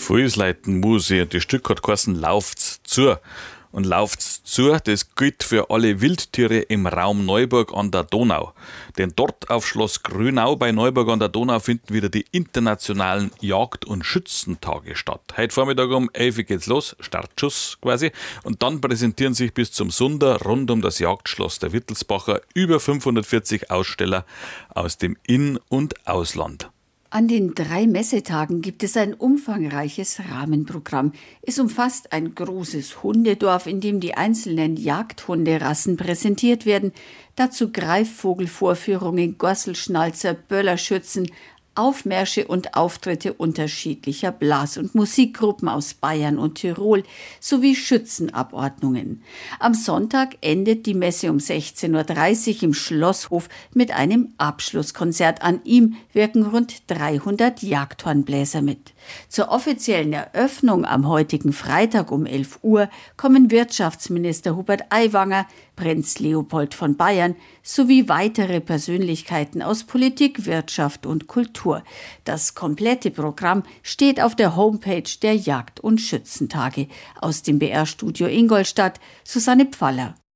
Fußleiten Musik, das Stück hat geheißen Lauft's zu. Und Lauft's zu, das gilt für alle Wildtiere im Raum Neuburg an der Donau. Denn dort auf Schloss Grünau bei Neuburg an der Donau finden wieder die internationalen Jagd- und Schützentage statt. Heute Vormittag um 11 Uhr geht's los, Startschuss quasi. Und dann präsentieren sich bis zum Sonntag rund um das Jagdschloss der Wittelsbacher über 540 Aussteller aus dem In- und Ausland. An den 3 Messetagen gibt es ein umfangreiches Rahmenprogramm. Es umfasst ein großes Hundedorf, in dem die einzelnen Jagdhunderassen präsentiert werden. Dazu Greifvogelvorführungen, Gosselschnalzer, Böllerschützen, Aufmärsche und Auftritte unterschiedlicher Blas- und Musikgruppen aus Bayern und Tirol sowie Schützenabordnungen. Am Sonntag endet die Messe um 16:30 Uhr im Schlosshof mit einem Abschlusskonzert. An ihm wirken rund 300 Jagdhornbläser mit. Zur offiziellen Eröffnung am heutigen Freitag um 11 Uhr kommen Wirtschaftsminister Hubert Aiwanger, Prinz Leopold von Bayern sowie weitere Persönlichkeiten aus Politik, Wirtschaft und Kultur. Das komplette Programm steht auf der Homepage der Jagd- und Schützentage. Aus dem BR-Studio Ingolstadt, Susanne Pfaller.